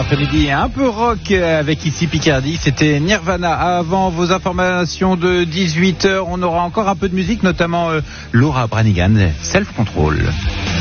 Après-midi un peu rock avec ici Picardie, c'était Nirvana. Avant vos informations de 18h, on aura encore un peu de musique, notamment Laura Branigan, Self Control.